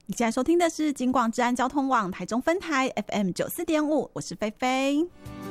你现在收听的是警广治安交通网台中分台 FM94.5， 我是菲菲。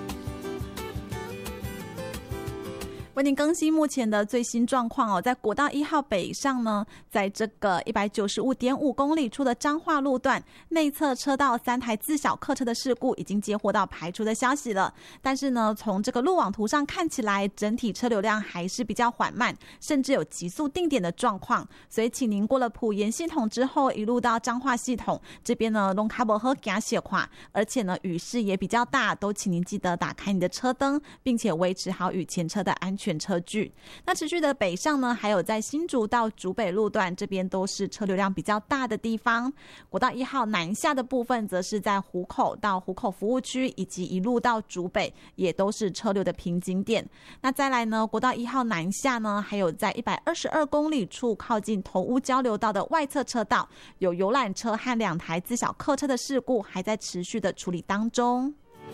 为您更新目前的最新状况哦，在国道1号北上呢，在这个 195.5 公里处的彰化路段内侧车道3台自小客车的事故已经接获到排除的消息了，但是呢，从这个路网图上看起来，整体车流量还是比较缓慢，甚至有急速定点的状况，所以请您过了埔盐系统之后，一路到彰化系统这边呢，都卡不好行斜跨，而且呢，雨势也比较大，都请您记得打开你的车灯，并且维持好与前车的安全车距。那持续的北上呢，还有在新竹到竹北路段这边都是车流量比较大的地方。国道1号南下的部分则是在湖口到湖口服务区以及一路到竹北，也都是车流的瓶颈点。那再来呢，国道1号南下呢，还有在122公里处靠近头屋交流道的外侧车道，有游览车和2台自小客车的事故还在持续的处理当中。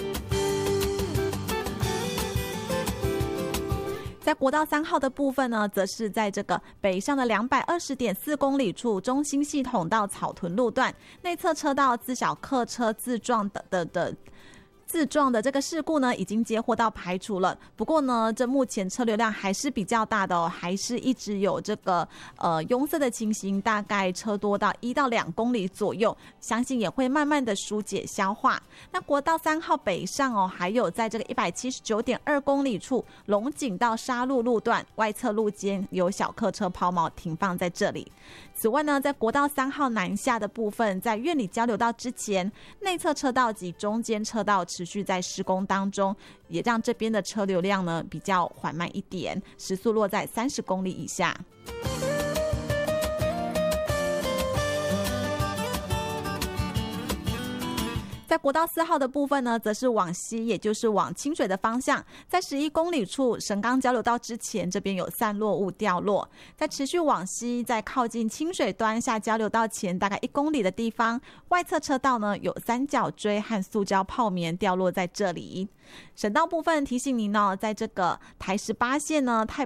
在国道3号的部分呢，则是在这个北上的220.4公里处中心系统到草屯路段内侧车道自小客车自撞的这个事故呢，已经接获到排除了。不过呢，这目前车流量还是比较大的哦，还是一直有这个拥塞的情形，大概车多到1到2公里左右，相信也会慢慢的疏解消化。那国道3号北上哦，还有在这个179.2公里处龙井到沙鹿路段外侧路肩有小客车抛锚停放在这里。此外呢，在国道3号南下的部分，在苑里交流道之前，内侧车道及中间车道持续在施工当中，也让这边的车流量呢比较缓慢一点，时速落在30公里以下。在国道4号的部分呢，则是往西，也就是往清水的方向，在11公里处神冈交流道之前，这边有散落物掉落。在持续往西，在靠近清水端下交流道前大概1公里的地方，外侧车道呢有三角锥和塑胶泡棉掉落在这里。省道部分提醒您哦，在这个台18线呢太